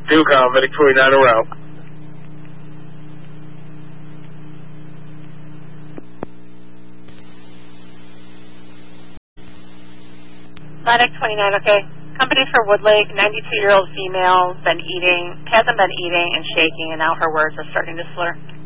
Duke, Medic 29 around. Medic 29, okay. Company for Woodlake, 92-year-old female, hasn't been eating and shaking, and now her words are starting to slur.